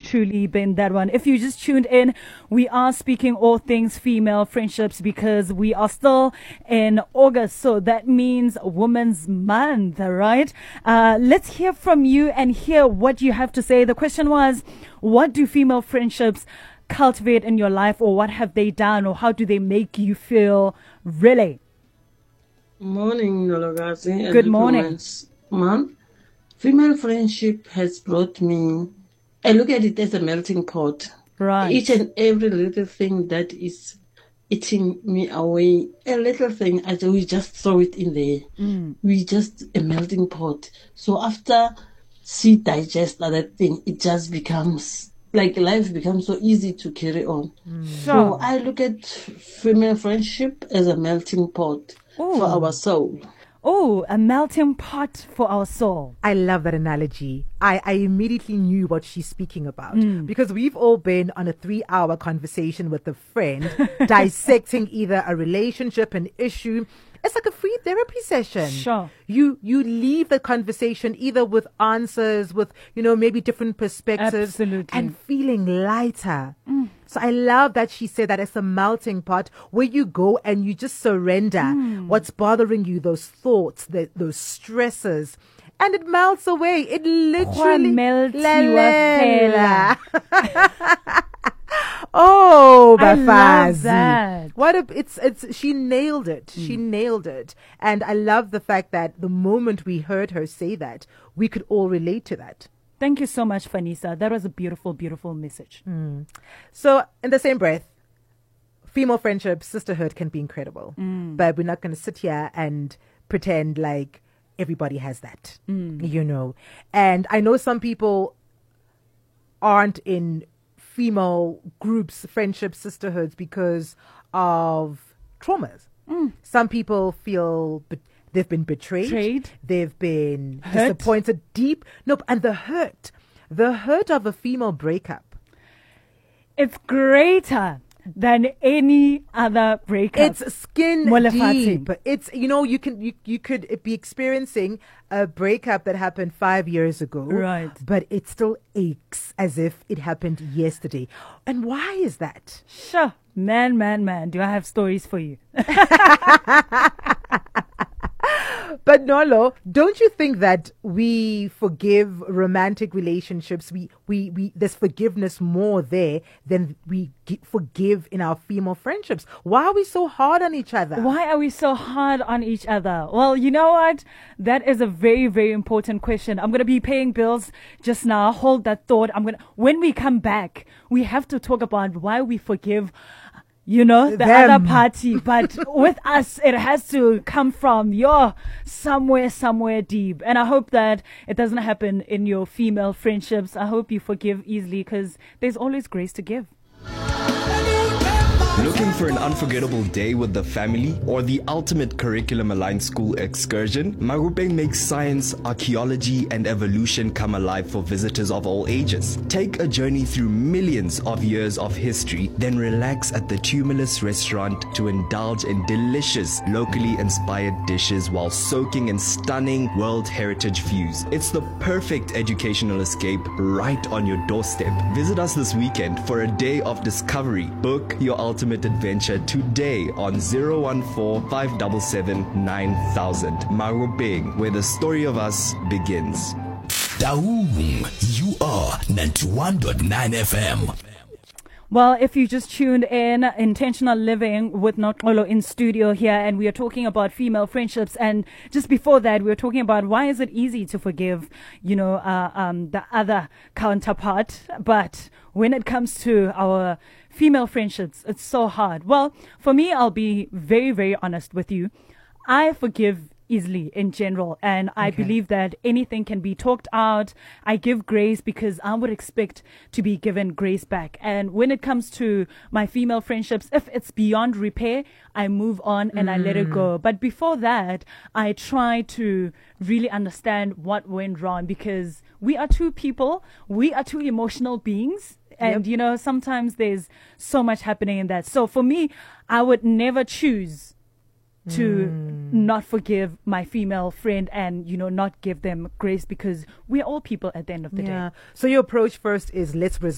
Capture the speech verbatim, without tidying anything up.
truly been that one. If you just tuned in, we are speaking all things female friendships because we are still in August. So that means Women's Month, right? Uh, let's hear from you and hear what you have to say. The question was, what do female friendships cultivate in your life, or what have they done, or how do they make you feel? Really? Morning, Nologazi. Good morning. Mom, female friendship has brought me, I look at it as a melting pot. Right. Each and every little thing that is eating me away, a little thing, I, we just throw it in there. Mm. We just a melting pot. So after she digests that thing, it just becomes, like life becomes so easy to carry on. Mm. So I look at female friendship as a melting pot. Ooh. For our soul. Oh, a melting pot for our soul. I love that analogy. I, I immediately knew what she's speaking about Mm. because we've all been on a three hour conversation with a friend dissecting either a relationship, an issue. It's like a free therapy session. Sure. You you leave the conversation either with answers, with, you know, maybe different perspectives. Absolutely. And feeling lighter. Mm. So I love that she said that it's a melting pot where you go and you just surrender Mm. what's bothering you, those thoughts, the, those stresses. And it melts away. It literally melts. Oh, I love Bafazi. that. What a, it's it's she nailed it. Mm. She nailed it. And I love the fact that the moment we heard her say that, we could all relate to that. Thank you so much, Fanisa. That was a beautiful, beautiful message. Mm. So in the same breath, female friendship, sisterhood can be incredible. Mm. But we're not going to sit here and pretend like everybody has that, mm. you know. And I know some people aren't in female groups, friendships, sisterhoods because of traumas. Mm. Some people feel be- they've been betrayed. Betrayed. They've been Hurt. disappointed deep. Nope. And the hurt, the hurt of a female breakup. It's greater than any other breakup. It's skin Molefati. deep. It's, you know, you can you, you could be experiencing a breakup that happened five years ago. Right. But it still aches as if it happened yesterday. And why is that? Sure. Man, man, man. Do I have stories for you? But Nolo, don't you think that we forgive romantic relationships? We, we, we, there's forgiveness more there than we g- forgive in our female friendships. Why are we so hard on each other? Why are we so hard on each other? Well, you know what? That is a very, very important question. I'm going to be paying bills just now. Hold that thought. I'm going to, when we come back, we have to talk about why we forgive, you know, the Them. other party. But with us, it has to come from your somewhere, somewhere deep. And I hope that it doesn't happen in your female friendships. I hope you forgive easily because there's always grace to give. Looking for an unforgettable day with the family or the ultimate curriculum-aligned school excursion? Marupeng makes science, archaeology, and evolution come alive for visitors of all ages. Take a journey through millions of years of history, then relax at the Tumulus restaurant to indulge in delicious, locally inspired dishes while soaking in stunning World Heritage views. It's the perfect educational escape right on your doorstep. Visit us this weekend for a day of discovery. Book your ultimate adventure today on zero one four, five seven seven, nine thousand. Marupeng, where the story of us begins. Taung, you are ninety-one point nine F M. Well, if you just tuned in, Intentional Living with Nokolo in studio here, and we are talking about female friendships. And just before that, we were talking about why is it easy to forgive, you know, uh, um, the other counterpart. But when it comes to our female friendships, it's so hard. Well, for me, I'll be very, very honest with you. I forgive easily in general, and I Okay. believe that anything can be talked out. I give grace because I would expect to be given grace back. And when it comes to my female friendships, if it's beyond repair, I move on and I let it go. But before that, I try to really understand what went wrong, because we are two people, we are two emotional beings. And, Yep. you know, sometimes there's so much happening in that. So for me, I would never choose to mm. not forgive my female friend and, you know, not give them grace, because we're all people at the end of the Yeah. day. So your approach first is let's resolve